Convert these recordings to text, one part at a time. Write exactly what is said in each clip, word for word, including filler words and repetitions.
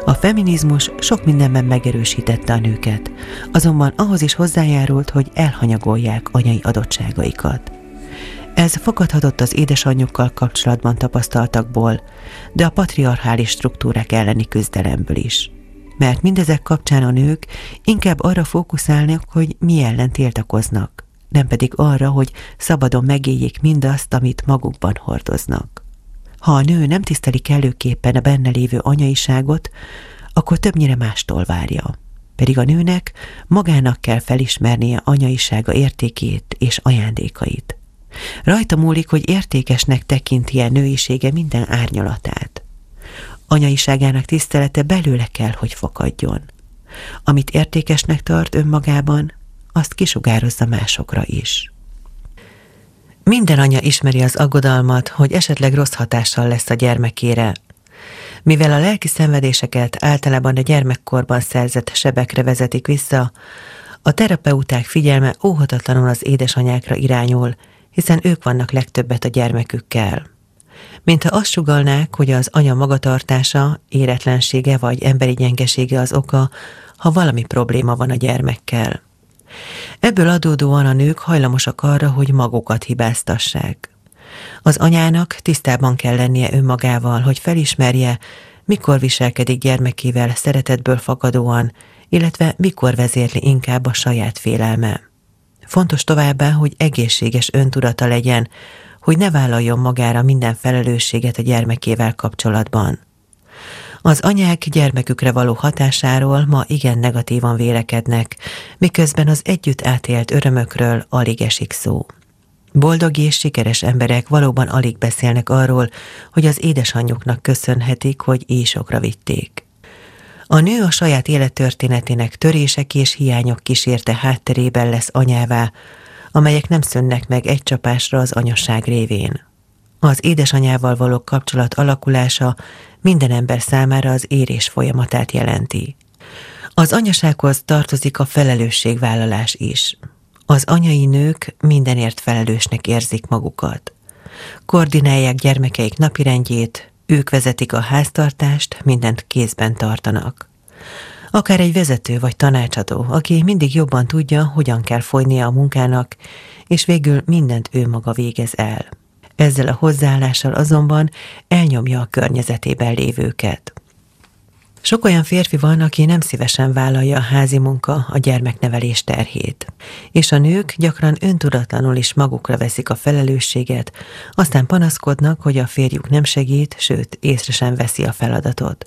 A feminizmus sok mindenben megerősítette a nőket, azonban ahhoz is hozzájárult, hogy elhanyagolják anyai adottságaikat. Ez fakadhatott az édesanyjukkal kapcsolatban tapasztaltakból, de a patriarchális struktúrák elleni küzdelemből is. Mert mindezek kapcsán a nők inkább arra fókuszálnak, hogy mi ellen tiltakoznak, nem pedig arra, hogy szabadon megéljék mindazt, amit magukban hordoznak. Ha a nő nem tiszteli kellőképpen a benne lévő anyaiságot, akkor többnyire mástól várja. Pedig a nőnek magának kell felismernie anyaisága értékét és ajándékait. Rajta múlik, hogy értékesnek tekinti-e nőisége minden árnyalatát. Anyaiságának tisztelete belőle kell, hogy fakadjon. Amit értékesnek tart önmagában, azt kisugározza másokra is. Minden anya ismeri az aggodalmat, hogy esetleg rossz hatással lesz a gyermekére. Mivel a lelki szenvedéseket általában a gyermekkorban szerzett sebekre vezetik vissza, a terapeuták figyelme óhatatlanul az édesanyákra irányul, hiszen ők vannak legtöbbet a gyermekükkel. Mintha azt sugallnák, hogy az anya magatartása, éretlensége vagy emberi gyengesége az oka, ha valami probléma van a gyermekkel. Ebből adódóan a nők hajlamosak arra, hogy magukat hibáztassák. Az anyának tisztában kell lennie önmagával, hogy felismerje, mikor viselkedik gyermekével szeretetből fakadóan, illetve mikor vezérli inkább a saját félelme. Fontos továbbá, hogy egészséges öntudata legyen, hogy ne vállaljon magára minden felelősséget a gyermekével kapcsolatban. Az anyák gyermekükre való hatásáról ma igen negatívan vélekednek, miközben az együtt átélt örömökről alig esik szó. Boldog és sikeres emberek valóban alig beszélnek arról, hogy az édesanyjuknak köszönhetik, hogy íjsokra vitték. A nő a saját élettörténetének törések és hiányok kísérte hátterében lesz anyává, amelyek nem szűnnek meg egy csapásra az anyaság révén. Az édesanyával való kapcsolat alakulása minden ember számára az érés folyamatát jelenti. Az anyasághoz tartozik a felelősségvállalás is. Az anyai nők mindenért felelősnek érzik magukat. Koordinálják gyermekeik napirendjét, ők vezetik a háztartást, mindent kézben tartanak. Akár egy vezető vagy tanácsadó, aki mindig jobban tudja, hogyan kell folynia a munkának, és végül mindent ő maga végez el. Ezzel a hozzáállással azonban elnyomja a környezetében lévőket. Sok olyan férfi van, aki nem szívesen vállalja a házi munka, a gyermeknevelés terhét, és a nők gyakran öntudatlanul is magukra veszik a felelősséget, aztán panaszkodnak, hogy a férjük nem segít, sőt, észre sem veszi a feladatot.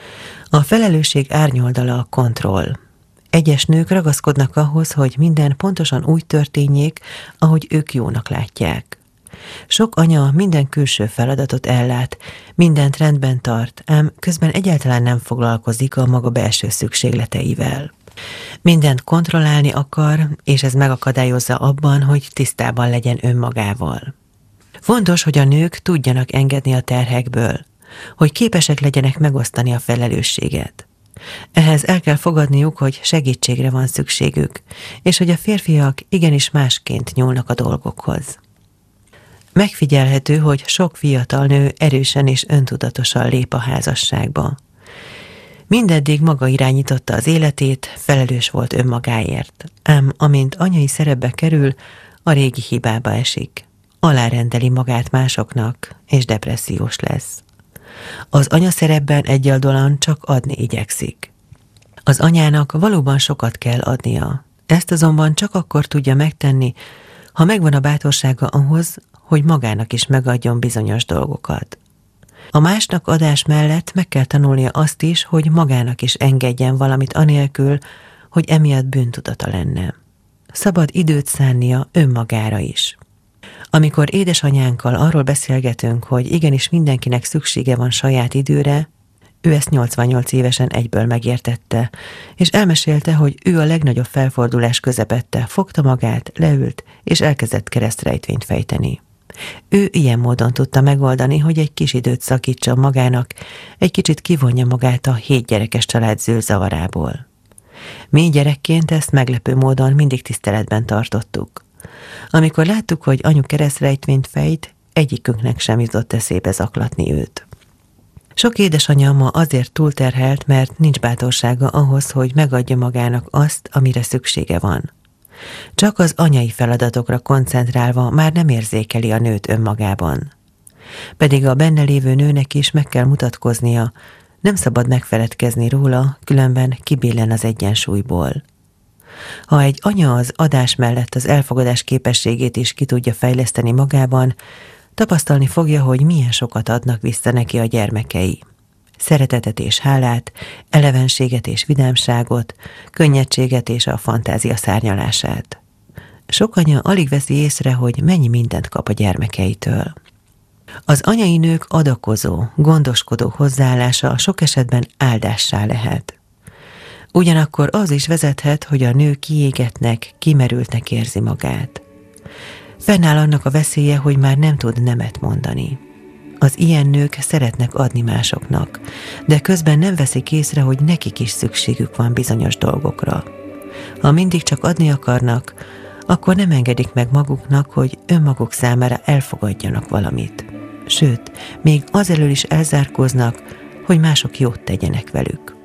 A felelősség árnyoldala a kontroll. Egyes nők ragaszkodnak ahhoz, hogy minden pontosan úgy történjék, ahogy ők jónak látják. Sok anya minden külső feladatot ellát, mindent rendben tart, ám közben egyáltalán nem foglalkozik a maga belső szükségleteivel. Mindent kontrollálni akar, és ez megakadályozza abban, hogy tisztában legyen önmagával. Fontos, hogy a nők tudjanak engedni a terhekből, hogy képesek legyenek megosztani a felelősséget. Ehhez el kell fogadniuk, hogy segítségre van szükségük, és hogy a férfiak igenis másként nyúlnak a dolgokhoz. Megfigyelhető, hogy sok fiatal nő erősen és öntudatosan lép a házasságba. Mindeddig maga irányította az életét, felelős volt önmagáért, ám amint anyai szerepbe kerül, a régi hibába esik. Alárendeli magát másoknak, és depressziós lesz. Az anyaszerepben egyoldalúan csak adni igyekszik. Az anyának valóban sokat kell adnia, ezt azonban csak akkor tudja megtenni, ha megvan a bátorsága ahhoz, hogy magának is megadjon bizonyos dolgokat. A másnak adás mellett meg kell tanulnia azt is, hogy magának is engedjen valamit anélkül, hogy emiatt bűntudata lenne. Szabad időt szánnia önmagára is. Amikor édesanyánkkal arról beszélgetünk, hogy igenis mindenkinek szüksége van saját időre, ő ezt nyolcvannyolc évesen egyből megértette, és elmesélte, hogy ő a legnagyobb felfordulás közepette, fogta magát, leült, és elkezdett keresztrejtvényt fejteni. Ő ilyen módon tudta megoldani, hogy egy kis időt szakítson magának, egy kicsit kivonja magát a hét gyerekes család zűrzavarából. Mi gyerekként ezt meglepő módon mindig tiszteletben tartottuk. Amikor láttuk, hogy anyu keresztrejtvényt fejt, egyikünknek sem jutott eszébe zaklatni őt. Sok édesanyja ma azért túlterhelt, mert nincs bátorsága ahhoz, hogy megadja magának azt, amire szüksége van. Csak az anyai feladatokra koncentrálva már nem érzékeli a nőt önmagában. Pedig a benne lévő nőnek is meg kell mutatkoznia, nem szabad megfeledkezni róla, különben kibillen az egyensúlyból. Ha egy anya az adás mellett az elfogadás képességét is ki tudja fejleszteni magában, tapasztalni fogja, hogy milyen sokat adnak vissza neki a gyermekei. Szeretetet és hálát, elevenséget és vidámságot, könnyedséget és a fantázia szárnyalását. Sok anya alig veszi észre, hogy mennyi mindent kap a gyermekeitől. Az anyai nők adakozó, gondoskodó hozzáállása sok esetben áldássá lehet. Ugyanakkor az is vezethet, hogy a nő kiégetnek, kimerültnek érzi magát. Fennáll annak a veszélye, hogy már nem tud nemet mondani. Az ilyen nők szeretnek adni másoknak, de közben nem veszik észre, hogy nekik is szükségük van bizonyos dolgokra. Ha mindig csak adni akarnak, akkor nem engedik meg maguknak, hogy önmaguk számára elfogadjanak valamit. Sőt, még azelől is elzárkóznak, hogy mások jót tegyenek velük.